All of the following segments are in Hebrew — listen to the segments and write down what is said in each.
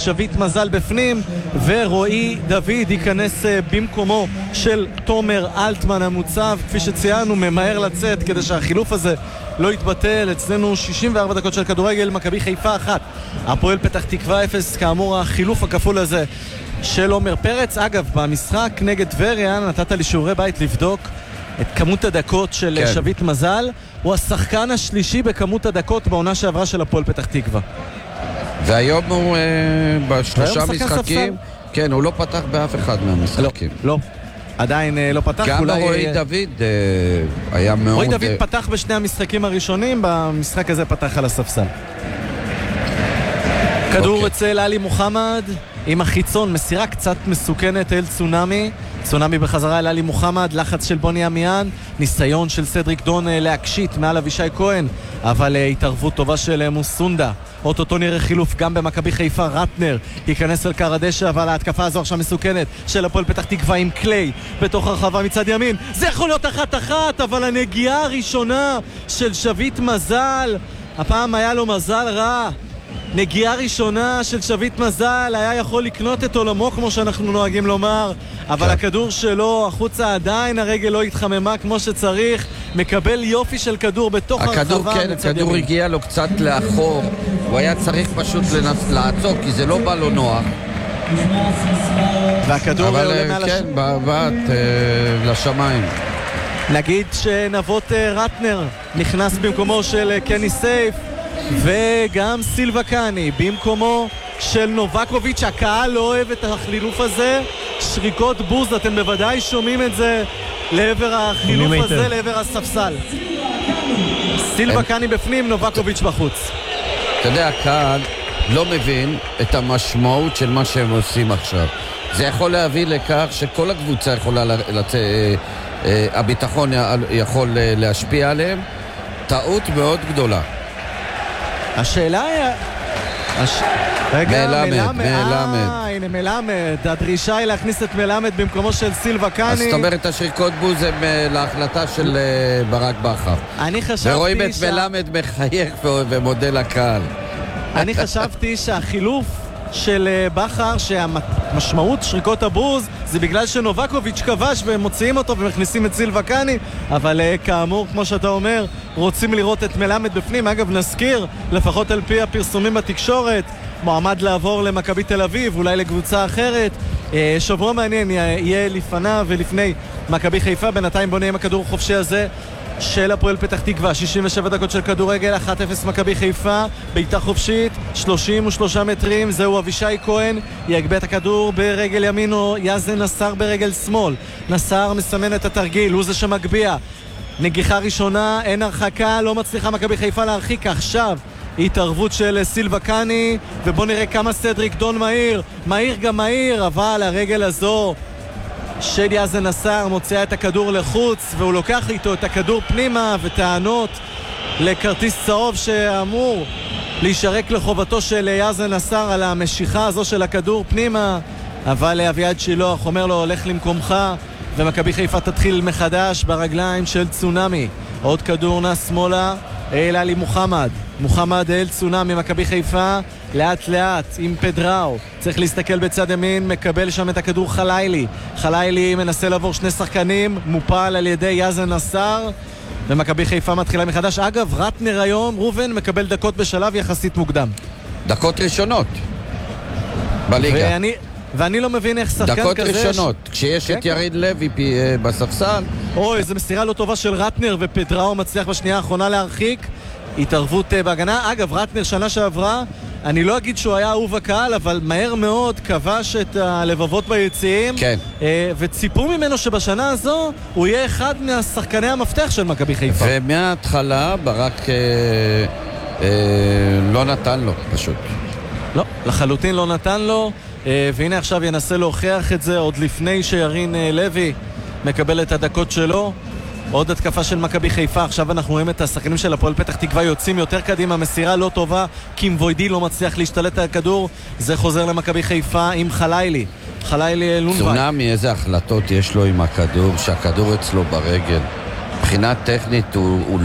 שביט מזל בפנים, ורועי דוד ייכנס במקומו של תומר אלטמן המוצב. כפי שציינו, ממהר לצאת כדי שהחילוף הזה לא יתבטל. אצלנו 64 דקות של כדורגל, מכבי חיפה 1, הפועל פתח תקווה 0. כאמור, החילוף הכפול הזה של עומר פרץ. אגב, במשחק נגד טבריה נתת לי שיעורי בית לבדוק את כמות הדקות של שביט מזל. הוא השחקן השלישי בכמות הדקות בעונה שעברה של הפועל פתח תקווה. והיום הוא בשלושה משחקים, כן, הוא לא פתח באף אחד מהמשחקים. לא, עדיין לא פתח. גם רועי דוד היה מאוד... רועי דוד פתח בשני המשחקים הראשונים, במשחק הזה פתח על הספסל. כדור אצל עלי מוחמד עם החיצון, מסירה קצת מסוכנת אל צונמי. צונמי בחזרה אל עלי מוחמד, לחץ של בוני אמיאן, ניסיון של סדריק דון להקשיט מעל אבישי כהן, אבל התערבות טובה של מוסונדה. אוטוטו נראה חילוף גם במכבי חיפה. רטנר ייכנס אל קרדשא, אבל ההתקפה הזו עכשיו מסוכנת של הפועל פתח תקווה עם קליי בתוך הרחבה מצד ימין. זה יכול להיות 1-1, אבל הנגיעה הראשונה של שביט מזל, הפעם היה לו מזל רע. נגיעה ראשונה של שביט מזל, היה יכול לקנות את עולמו כמו שאנחנו נוהגים לומר, אבל הכדור שלו החוצה, עדיין הרגל לא התחממה כמו שצריך. מקבל יופי של כדור בתוך הרחבה. הכדור הגיע לו קצת לאחור, הוא היה צריך פשוט לעצור כי זה לא בא לו נוח, והכדור עולה מעל כן, בעט לשמיים. נגיד שנבות רטנר נכנס במקומו של קני סייף, וגם סילבה קני במקומו של נובקוביץ'. הקהל לא אוהב את החילוף הזה, שריקות בוז, אתם בוודאי שומעים את זה לעבר החילוף הזה, לעבר הספסל. סילבה קני בפנים, נובקוביץ' בחוץ. אתה יודע, הקהל לא מבין את המשמעות של מה שהם עושים עכשיו. זה יכול להביא לכך שכל הקבוצה יכולה הביטחון יכול להשפיע עליהם. טעות מאוד גדולה. השאלה היא... רגע, מלמד. הנה מלמד. הדרישה היא להכניס את מלמד במקומו של סילבה קני. אז זאת אומרת, השריקות בוז הם להחלטה של ברק בכר. ורואים את מלמד מחייך ומודה לקהל. אני חשבתי שהחילוף של בכר, שהמשמעות שריקות הבוז זה בגלל שנובקוביץ' כבש והם מוציאים אותו ומכניסים את סילבה קני, אבל כאמור, כמו שאתה אומר, רוצים לראות את מלמד בפנים. אגב, נזכיר, לפחות על פי הפרסומים בתקשורת, מועמד לעבור למכבי תל אביב, אולי לקבוצה אחרת. שבוע מעניין יהיה לפניו ולפני מכבי חיפה. בינתיים בוא נהיה עם הכדור החופשי הזה של הפועל פתח תקווה. 67 דקות של כדורגל, 1-0 מכבי חיפה, בעיטה חופשית 33 מטרים. זהו אבישי כהן, יגבה את הכדור ברגל ימין או יאזן נסר ברגל שמאל. נסר מסמן את התרגיל, הוא זה שמגביע. נגיחה ראשונה, אין הרחקה, לא מצליחה מכבי חיפה להרחיק. עכשיו התערבות של סילבה קני, ובוא נראה כמה סדריק דון מהיר גם מהיר, אבל הרגל הזו של יאזן נסר מוציאה את הכדור לחוץ, והוא לוקח איתו את הכדור פנימה, וטענות לכרטיס צהוב שאמור להישרק לחובתו של יאזן נסר על המשיכה הזו של הכדור פנימה, אבל אביעד שילוח אומר לו הולך למקומך, ומכבי חיפה תתחיל מחדש ברגליים של צונמי. עוד כדור נס שמאלה אל עלי מוחמד אל צונמי. מכבי חיפה לאט לאט עם פדראו, צריך להסתכל בצד ימין, מקבל שם את הכדור חלילי מנסה לעבור שני שחקנים, מופל על ידי יאזן נסר, ומכבי חיפה מתחילה מחדש. אגב, רטנר היום, רובן, מקבל דקות בשלב יחסית מוקדם, דקות ראשונות בליגה, ואני לא מבין איך שחקן דקות כזה ראשונות, כשיש את יריד לוי בספסל. אוי, איזו מסירה לא טובה של רטנר, ופדראו מצליח בשנייה האחרונה להרחיק. התערבות בהגנה. אגב, רטנר שנה שעברה, אני לא אגיד שהוא היה אהוב הקהל, אבל מהר מאוד כבש את הלבבות ביציעים, כן. וציפו ממנו שבשנה הזו הוא יהיה אחד מהשחקני המפתח של מכבי חיפה. ומההתחלה ברק לא נתן לו פשוט. לא, לחלוטין לא נתן לו, והנה עכשיו ינסה להוכיח את זה עוד לפני שירין לוי מקבל את הדקות שלו. עוד התקפה של מכבי חיפה. עכשיו אנחנו רואים את השחקנים של הפועל פתח תקווה יוצאים יותר קדימה, מסירה לא טובה, קים ווידי לא מצליח להשתלט על הכדור, זה חוזר למכבי חיפה עם חלילי לונבן. צונמי, איזה החלטות יש לו עם הכדור, שהכדור אצלו ברגל, מבחינה טכנית הוא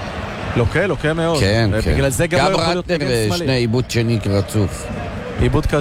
לוקה מאוד. כן. בגלל זה גם לא יכול להיות מגן שמאלי. שני עיבוד שני רצוף, עיבוד